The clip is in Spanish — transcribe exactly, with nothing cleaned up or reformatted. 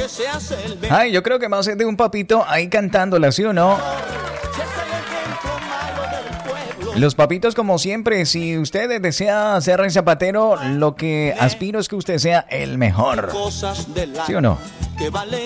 Ay, yo creo que más es de un papito ahí cantándola, ¿sí o no? Los papitos, como siempre, si usted desea ser rey zapatero, lo que aspiro es que usted sea el mejor. ¿Sí o no?